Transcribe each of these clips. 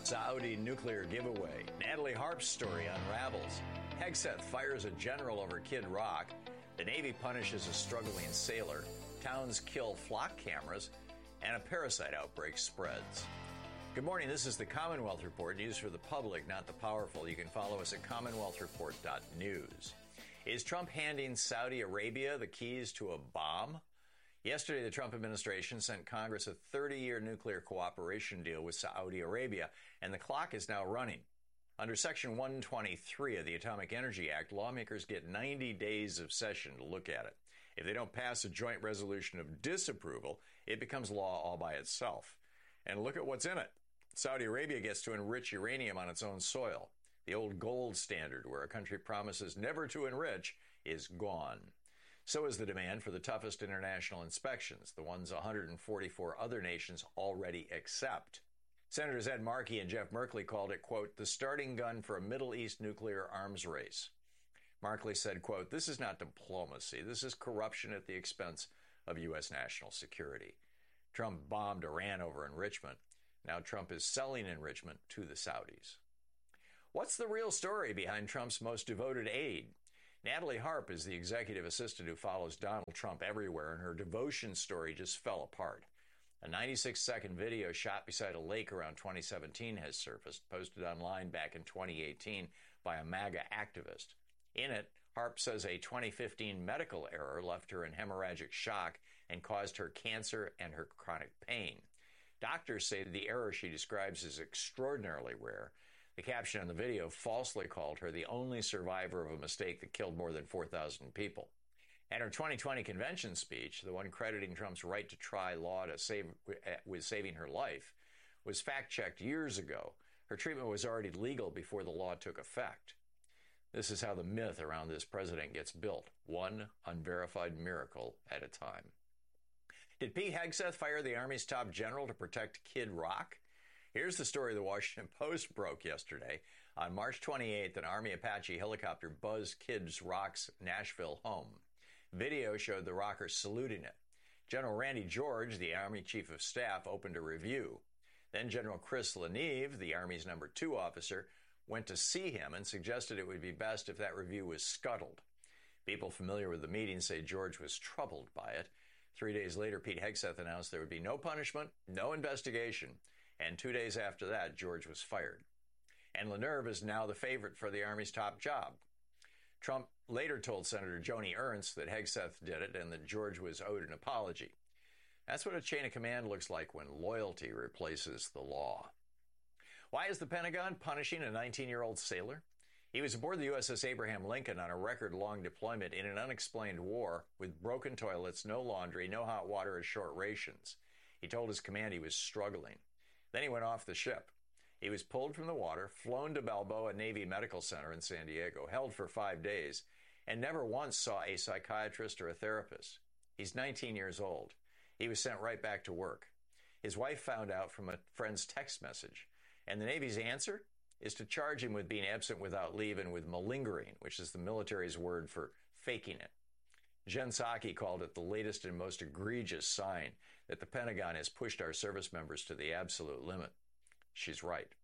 Saudi nuclear giveaway. Natalie Harp's story unravels. Hegseth fires a general over Kid Rock. The Navy punishes a struggling sailor. Towns kill flock cameras. And a parasite outbreak spreads. Good morning. This is the Commonwealth Report, news for the public, not the powerful. You can follow us at commonwealthreport.news. Is Trump handing Saudi Arabia the keys to a bomb? Yesterday, the Trump administration sent Congress a 30-year nuclear cooperation deal with Saudi Arabia, and the clock is now running. Under Section 123 of the Atomic Energy Act, lawmakers get 90 days of session to look at it. If they don't pass a joint resolution of disapproval, it becomes law all by itself. And look at what's in it. Saudi Arabia gets to enrich uranium on its own soil. The old gold standard, where a country promises never to enrich, is gone. So is the demand for the toughest international inspections, the ones 144 other nations already accept. Senators Ed Markey and Jeff Merkley called it, quote, the starting gun for a Middle East nuclear arms race. Markley said, quote, this is not diplomacy. This is corruption at the expense of U.S. national security. Trump bombed Iran over enrichment. Now Trump is selling enrichment to the Saudis. What's the real story behind Trump's most devoted aide? Natalie Harp is the executive assistant who follows Donald Trump everywhere, and her devotion story just fell apart. A 96-second video shot beside a lake around 2017 has surfaced, posted online back in 2018 by a MAGA activist. In it, Harp says a 2015 medical error left her in hemorrhagic shock and caused her cancer and her chronic pain. Doctors say the error she describes is extraordinarily rare. The caption on the video falsely called her the only survivor of a mistake that killed more than 4,000 people. And her 2020 convention speech, the one crediting Trump's right to try law with saving her life, was fact-checked years ago. Her treatment was already legal before the law took effect. This is how the myth around this president gets built, one unverified miracle at a time. Did Pete Hegseth fire the Army's top general to protect Kid Rock? Here's the story the Washington Post broke yesterday. On March 28th, an Army Apache helicopter buzzed Kid Rock's Nashville home. Video showed the rocker saluting it. General Randy George, the Army Chief of Staff, opened a review. Then General Chris Leneve, the Army's number 2 officer, went to see him and suggested it would be best if that review was scuttled. People familiar with the meeting say George was troubled by it. 3 days later, Pete Hegseth announced there would be no punishment, no investigation, and 2 days after that, George was fired. And Leneve is now the favorite for the Army's top job. Trump later told Senator Joni Ernst that Hegseth did it and that George was owed an apology. That's what a chain of command looks like when loyalty replaces the law. Why is the Pentagon punishing a 19-year-old sailor? He was aboard the USS Abraham Lincoln on a record-long deployment in an unexplained war with broken toilets, no laundry, no hot water, and short rations. He told his command he was struggling. Then he went off the ship. He was pulled from the water, flown to Balboa Navy Medical Center in San Diego, held for 5 days, and never once saw a psychiatrist or a therapist. He's 19 years old. He was sent right back to work. His wife found out from a friend's text message, and the Navy's answer is to charge him with being absent without leave and with malingering, which is the military's word for faking it. Jen Psaki called it the latest and most egregious sign that the Pentagon has pushed our service members to the absolute limit. She's right.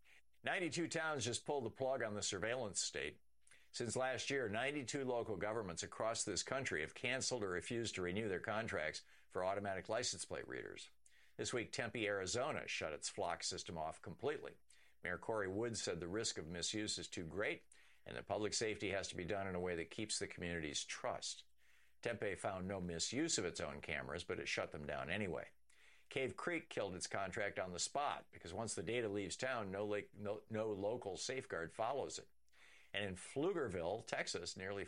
92 towns just pulled the plug on the surveillance state. Since last year, 92 local governments across this country have canceled or refused to renew their contracts for automatic license plate readers. This week, Tempe, Arizona shut its flock system off completely. Mayor Corey Wood said the risk of misuse is too great and that public safety has to be done in a way that keeps the community's trust. Tempe found no misuse of its own cameras, but it shut them down anyway. Cave Creek killed its contract on the spot because once the data leaves town, no local safeguard follows it. And in Pflugerville, Texas, nearly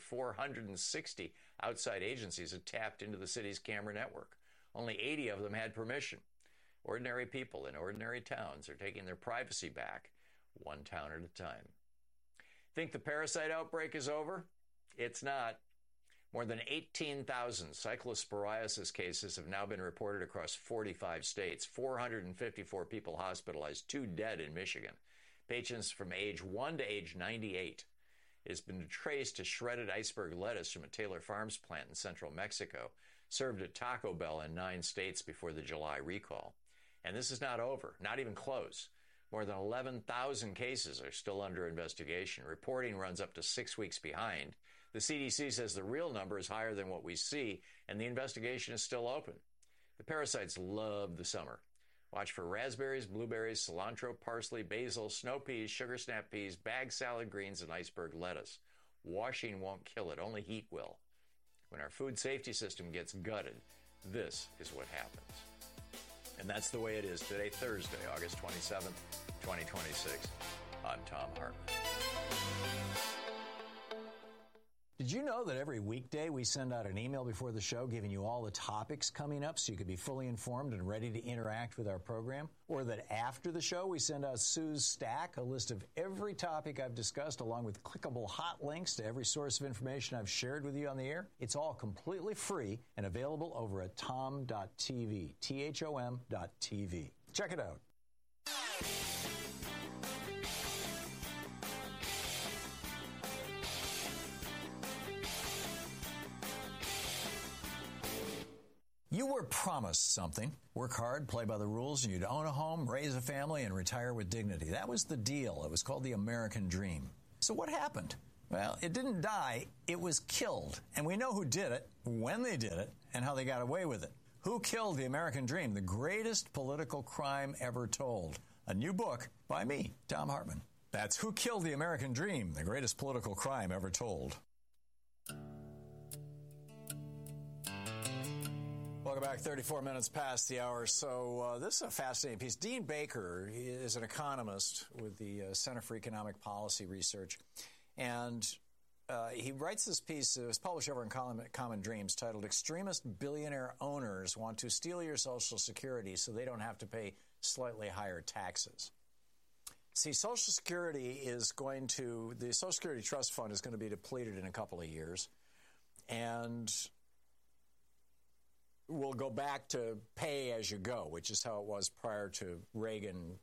460 outside agencies had tapped into the city's camera network. Only 80 of them had permission. Ordinary people in ordinary towns are taking their privacy back, one town at a time. Think the parasite outbreak is over? It's not. More than 18,000 cyclosporiasis cases have now been reported across 45 states, 454 people hospitalized, 2 dead in Michigan. Patients from age 1 to age 98. It has been traced to shredded iceberg lettuce from a Taylor Farms plant in central Mexico, served at Taco Bell in 9 states before the July recall. And this is not over, not even close. More than 11,000 cases are still under investigation. Reporting runs up to 6 weeks behind. The CDC says the real number is higher than what we see, and the investigation is still open. The parasites love the summer. Watch for raspberries, blueberries, cilantro, parsley, basil, snow peas, sugar snap peas, bag salad greens, and iceberg lettuce. Washing won't kill it, only heat will. When our food safety system gets gutted, this is what happens. And that's the way it is today, Thursday, August 27th, 2026. I'm Thom Hartmann. Did you know that every weekday we send out an email before the show giving you all the topics coming up so you could be fully informed and ready to interact with our program? Or that after the show we send out Sue's Stack, a list of every topic I've discussed along with clickable hot links to every source of information I've shared with you on the air? It's all completely free and available over at thom.tv, THOM.tv. Check it out. You were promised something. Work hard, play by the rules, and you'd own a home, raise a family, and retire with dignity. That was the deal. It was called the American Dream. So what happened? Well, it didn't die. It was killed. And we know who did it, when they did it, and how they got away with it. Who killed the American Dream? The greatest political crime ever told. A new book by me, Thom Hartmann. That's Who Killed the American Dream? The Greatest Political Crime Ever Told. Welcome back. 34 minutes past the hour. So this is a fascinating piece. Dean Baker is an economist with the Center for Economic Policy Research. And he writes this piece. It was published over in Common Dreams titled, Extremist Billionaire Owners Want to Steal Your Social Security So They Don't Have to Pay Slightly Higher Taxes. See, Social Security the Social Security Trust Fund is going to be depleted in a couple of years. And we'll go back to pay as you go, which is how it was prior to Reagan,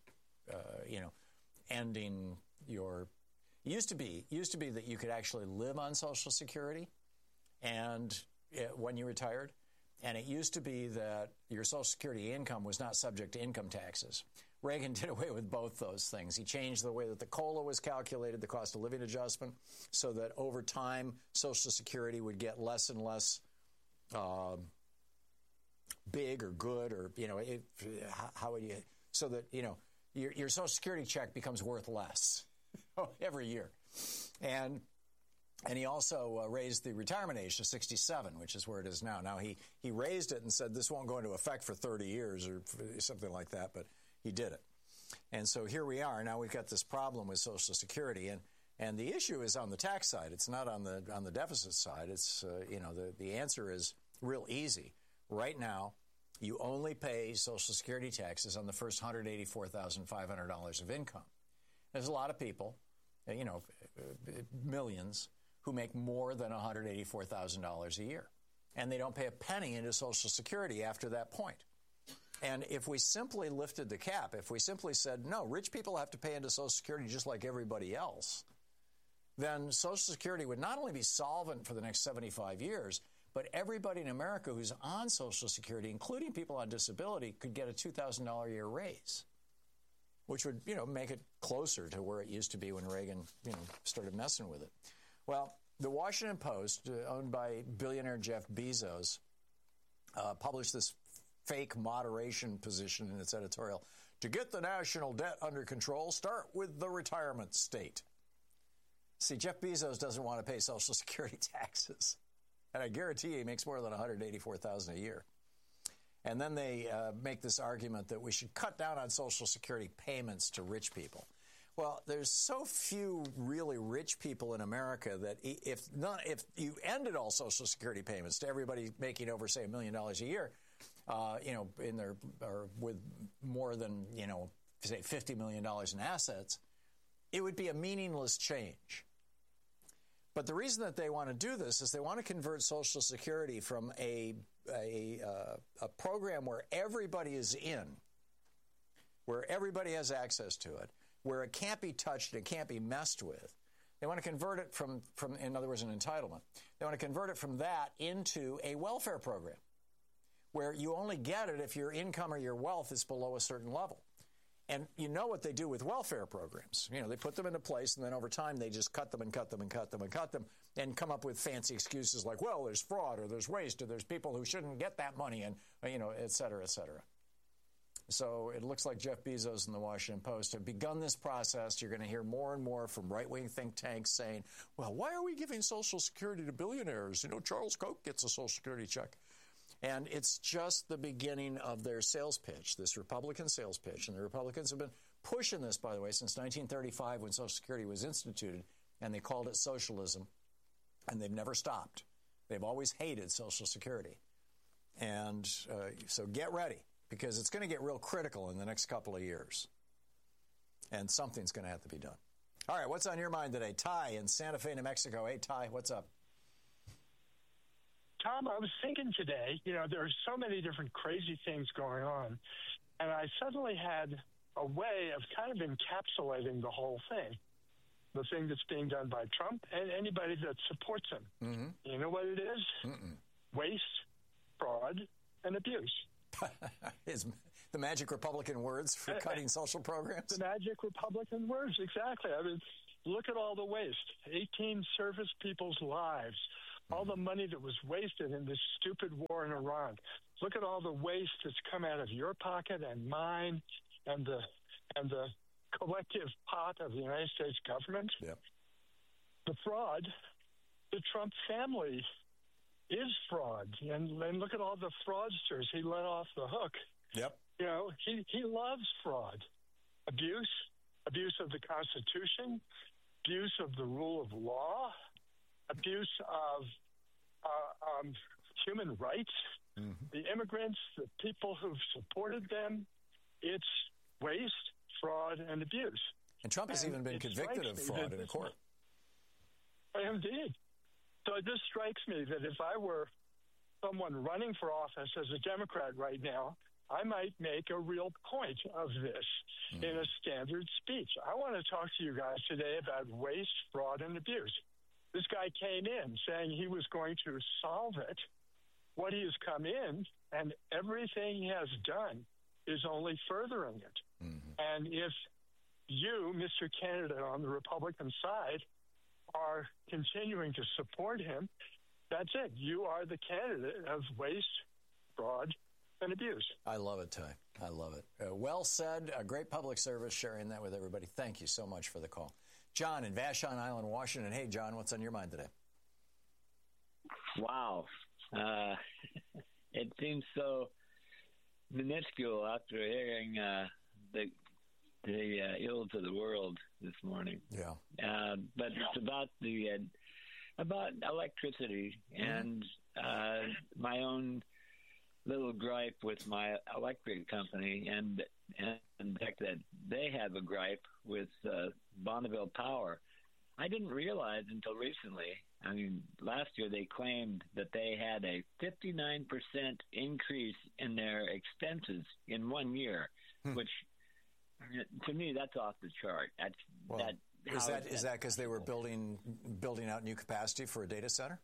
ending your. It used to be that you could actually live on Social Security, and when you retired, and it used to be that your Social Security income was not subject to income taxes. Reagan did away with both those things. He changed the way that the COLA was calculated, the cost of living adjustment, so that over time Social Security would get less and less. Big or good, or how would you, so that your Social Security check becomes worth less every year, and he also raised the retirement age to 67, which is where it is now. Now he raised it and said this won't go into effect for 30 years or something like that, but he did it, and so here we are. Now we've got this problem with Social Security, and the issue is on the tax side. It's not on the deficit side. It's the answer is real easy. Right now, you only pay Social Security taxes on the first $184,500 of income. There's a lot of people, millions, who make more than $184,000 a year. And they don't pay a penny into Social Security after that point. And if we simply lifted the cap, if we simply said, no, rich people have to pay into Social Security just like everybody else, then Social Security would not only be solvent for the next 75 years, but everybody in America who's on Social Security, including people on disability, could get a $2,000 a year raise, which would, make it closer to where it used to be when Reagan, started messing with it. Well, the Washington Post, owned by billionaire Jeff Bezos, published this fake moderation position in its editorial. To get the national debt under control, start with the retirement state. See, Jeff Bezos doesn't want to pay Social Security taxes. And I guarantee you he makes more than $184,000 a year. And then they make this argument that we should cut down on Social Security payments to rich people. Well, there's so few really rich people in America that if you ended all Social Security payments to everybody making over, say, $1 million a year, with more than, say, $50 million in assets, it would be a meaningless change. But the reason that they want to do this is they want to convert Social Security from a program where everybody is in, where everybody has access to it, where it can't be touched and it can't be messed with. They want to convert it from, in other words, an entitlement. They want to convert it from that into a welfare program where you only get it if your income or your wealth is below a certain level. And you know what they do with welfare programs. They put them into place, and then over time they just cut them and cut them and cut them and cut them and come up with fancy excuses like, well, there's fraud or there's waste or there's people who shouldn't get that money and, et cetera, et cetera. So it looks like Jeff Bezos and the Washington Post have begun this process. You're going to hear more and more from right-wing think tanks saying, well, why are we giving Social Security to billionaires? Charles Koch gets a Social Security check. And it's just the beginning of their sales pitch, this Republican sales pitch. And the Republicans have been pushing this, by the way, since 1935 when Social Security was instituted, and they called it socialism. And they've never stopped. They've always hated Social Security. And so get ready, because it's going to get real critical in the next couple of years. And something's going to have to be done. All right, what's on your mind today? Ty in Santa Fe, New Mexico. Hey, Ty, what's up? Tom, I was thinking today, there are so many different crazy things going on, and I suddenly had a way of kind of encapsulating the whole thing, the thing that's being done by Trump and anybody that supports him. Mm-hmm. You know what it is? Mm-mm. Waste, fraud, and abuse. Is the magic Republican words for cutting social programs? The magic Republican words, exactly. I mean, look at all the waste. 18 service people's lives. All the money that was wasted in this stupid war in Iran. Look at all the waste that's come out of your pocket and mine and the collective pot of the United States government. Yep. The fraud, the Trump family is fraud. And look at all the fraudsters he let off the hook. Yep. He loves fraud. Abuse of the Constitution, abuse of the rule of law, abuse of human rights, the immigrants, the people who've supported them. It's waste, fraud, and abuse. And Trump has even been convicted of fraud in a court. Indeed. So it just strikes me that if I were someone running for office as a Democrat right now, I might make a real point of this in a standard speech. I want to talk to you guys today about waste, fraud, and abuse. This guy came in saying he was going to solve it. What he has come in, and everything he has done, is only furthering it. Mm-hmm. And if you, Mr. Candidate on the Republican side, are continuing to support him, that's it. You are the candidate of waste, fraud, and abuse. I love it, Ty. I love it. Well said. A great public service, sharing that with everybody. Thank you so much for the call. John in Vashon Island, Washington. Hey, John, what's on your mind today? Wow. It seems so minuscule after hearing the ills of the world this morning. Yeah. But it's about electricity and my own little gripe with my electric company and the fact that they have a gripe with Bonneville Power. I didn't realize until recently. I mean, last year they claimed that they had a 59% increase in their expenses in 1 year, which to me that's off the chart. Is that because they were building out new capacity for a data center?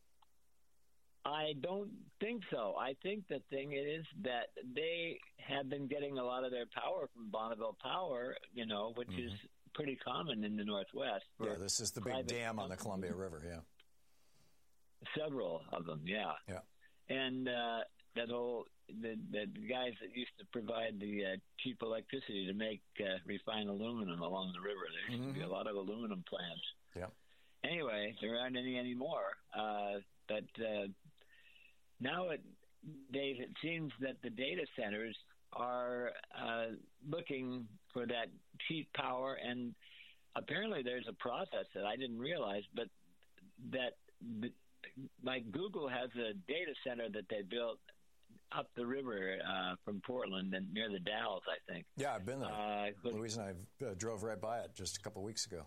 I don't think so. I think the thing is that they have been getting a lot of their power from Bonneville Power, which is pretty common in the Northwest. Yeah, this is the big dam on the Columbia River, yeah. Several of them, yeah. Yeah. And the guys that used to provide the cheap electricity to make refined aluminum along the river, there used to be a lot of aluminum plants. Yeah. Anyway, there aren't any anymore. But now it seems that the data centers are looking for that cheap power, and apparently there's a process that I didn't realize, but that like Google has a data center that they built up the river from Portland and near the Dalles, I think. Yeah, I've been there. Louise and I drove right by it just a couple of weeks ago.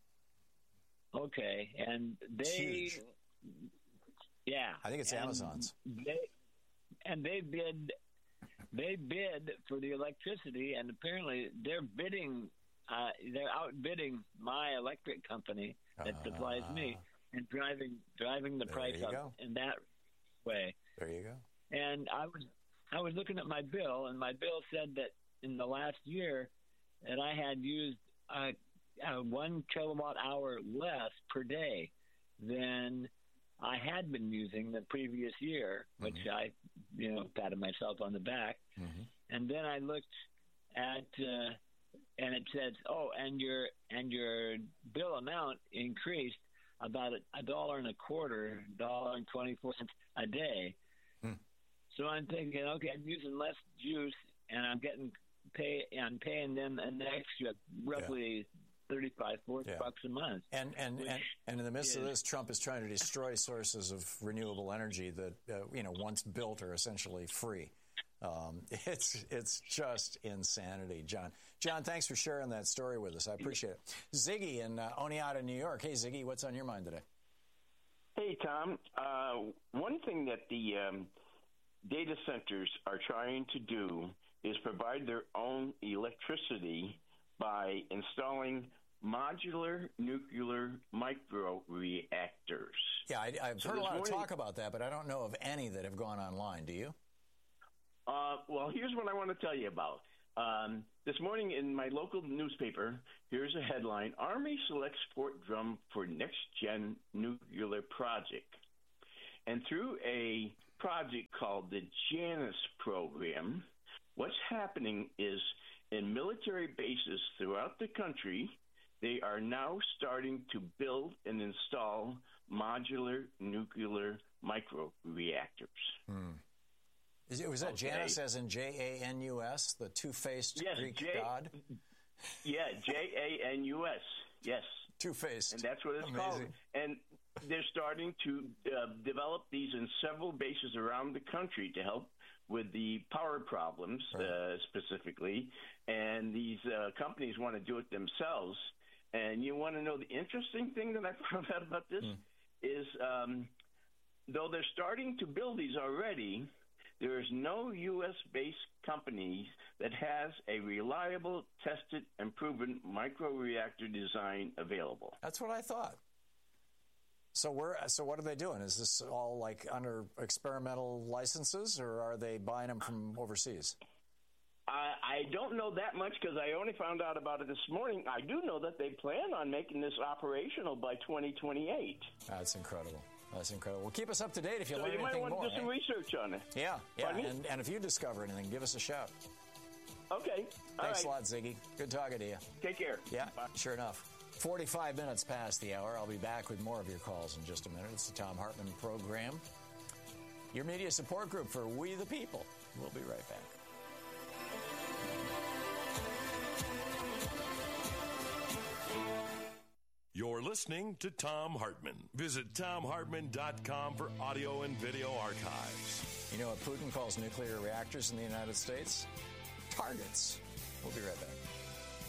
Okay, and it's huge. Yeah. I think it's Amazon's. They bid for the electricity, and apparently they're outbidding my electric company that supplies me and driving the price up in that way. There you go. And I was looking at my bill, and my bill said that in the last year and I had used 1 kilowatt hour less per day than I had been using the previous year, which I, patted myself on the back. And then I looked at, and it says, and your bill amount increased about $1.25, $1.24 a day. So I'm thinking, okay, I'm using less juice, and I'm paying them an extra roughly $35, $40 bucks a month. And in the midst of this, Trump is trying to destroy sources of renewable energy that once built are essentially free. It's just insanity, John. John, thanks for sharing that story with us. I appreciate it. Ziggy in Oneonta, New York. Hey, Ziggy, what's on your mind today? Hey, Tom. One thing that the data centers are trying to do is provide their own electricity by installing modular nuclear micro reactors. Yeah, I've heard a lot of talk about that, but I don't know of any that have gone online. Do you? Well, here's what I want to tell you about. This morning in my local newspaper, here's a headline: Army selects Fort Drum for next-gen nuclear project. And through a project called the Janus program, what's happening is in military bases throughout the country, they are now starting to build and install modular nuclear micro reactors. Was that Janus as in Janus, the two-faced Greek god? Yeah, Janus, yes. Two-faced. And that's what it's called. And they're starting to develop these in several bases around the country to help with the power problems, specifically. And these companies want to do it themselves. And you want to know the interesting thing that I found out about this is though they're starting to build these already, there is no U.S.-based company that has a reliable, tested, and proven microreactor design available. That's what I thought. So what are they doing? Is this all like under experimental licenses, or are they buying them from overseas? I don't know that much because I only found out about it this morning. I do know that they plan on making this operational by 2028. That's incredible. That's incredible. Well, keep us up to date if you learn anything more. You might want to do some research on it. Yeah. And if you discover anything, give us a shout. Okay. Thanks a lot, Ziggy. Good talking to you. Take care. Yeah, bye. Sure enough. 45 minutes past the hour. I'll be back with more of your calls in just a minute. It's the Thom Hartmann Program, your media support group for We the People. We'll be right back. You're listening to Thom Hartmann. Visit ThomHartmann.com for audio and video archives. You know what Putin calls nuclear reactors in the United States? Targets. We'll be right back.